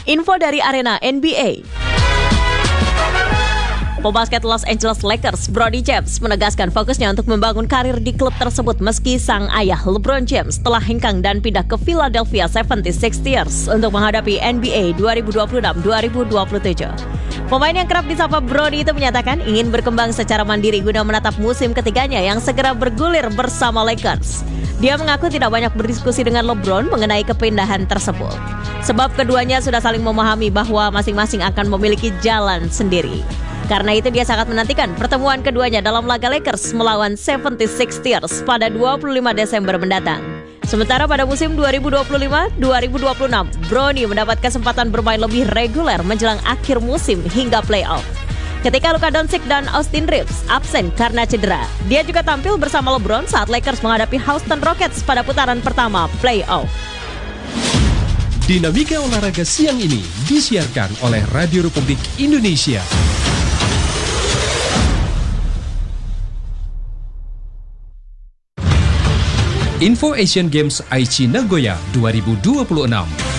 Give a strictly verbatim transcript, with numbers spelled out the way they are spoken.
Info dari arena N B A. Pebasket Los Angeles Lakers, Brodie James, menegaskan fokusnya untuk membangun karir di klub tersebut meski sang ayah LeBron James telah hengkang dan pindah ke Philadelphia seventy-sixers untuk menghadapi N B A dua ribu dua puluh enam dua ribu dua puluh tujuh. Pemain yang kerap disapa Brodie itu menyatakan ingin berkembang secara mandiri guna menatap musim ketiganya yang segera bergulir bersama Lakers. Dia mengaku tidak banyak berdiskusi dengan LeBron mengenai kepindahan tersebut, sebab keduanya sudah saling memahami bahwa masing-masing akan memiliki jalan sendiri. Karena itu dia sangat menantikan pertemuan keduanya dalam laga Lakers melawan seventy-sixers pada dua puluh lima Desember mendatang. Sementara pada musim dua ribu dua puluh lima dua ribu dua puluh enam, Bronny mendapat kesempatan bermain lebih reguler menjelang akhir musim hingga playoff. Ketika Luka Doncic dan Austin Reeves absen karena cedera, dia juga tampil bersama LeBron saat Lakers menghadapi Houston Rockets pada putaran pertama playoff. Dinamika olahraga siang ini disiarkan oleh Radio Republik Indonesia. Info Asian Games Aichi Nagoya dua ribu dua puluh enam.